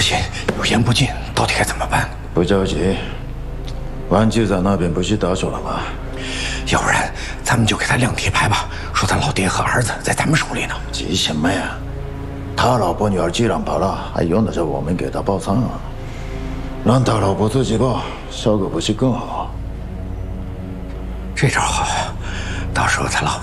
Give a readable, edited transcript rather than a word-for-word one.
信，有言不尽，到底该怎么办？ 不着急，万局长那边不是打说了吗？ 要不然咱们就给他亮铁牌吧，说他老爹和儿子在咱们手里呢。 急什么呀？他老婆女儿既然跑了，还用得着我们给他报丧啊？让他老婆自己报，效果不是更好？ 这招好，到时候他老